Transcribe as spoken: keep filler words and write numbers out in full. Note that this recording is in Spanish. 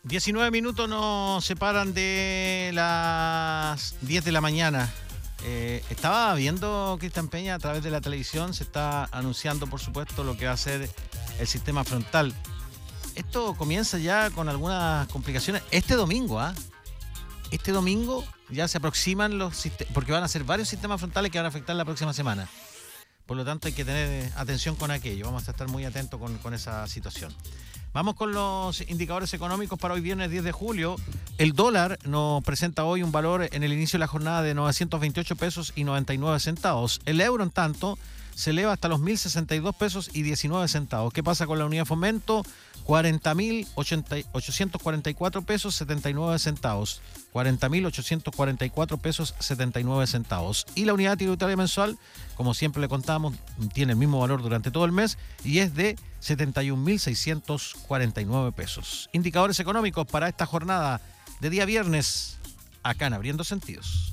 diecinueve minutos nos separan de las diez de la mañana. Eh, estaba viendo, Cristian Peña, a través de la televisión, se está anunciando, por supuesto, lo que va a ser el sistema frontal. Esto comienza ya con algunas complicaciones este domingo, ¿ah? ¿eh? Este domingo ya se aproximan los sistemas, porque van a ser varios sistemas frontales que van a afectar la próxima semana. Por lo tanto, hay que tener atención con aquello. Vamos a estar muy atentos con, con esa situación. Vamos con los indicadores económicos para hoy viernes diez de julio. El dólar nos presenta hoy un valor en el inicio de la jornada de novecientos veintiocho pesos y noventa y nueve centavos. El euro, en tanto, se eleva hasta los mil sesenta y dos pesos y diecinueve centavos. ¿Qué pasa con la unidad de fomento? cuarenta mil ochocientos cuarenta y cuatro pesos setenta y nueve centavos. cuarenta mil ochocientos cuarenta y cuatro pesos setenta y nueve centavos. Y la unidad tributaria mensual, como siempre le contamos, tiene el mismo valor durante todo el mes y es de setenta y un mil seiscientos cuarenta y nueve pesos. Indicadores económicos para esta jornada de día viernes, acá en Abriendo Sentidos.